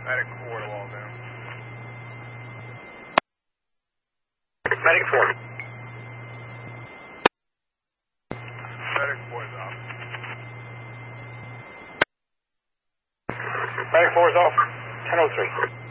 Medic 4 to wall down. Medic 4. Medic 4 is off. Medic 4 is off. 1003.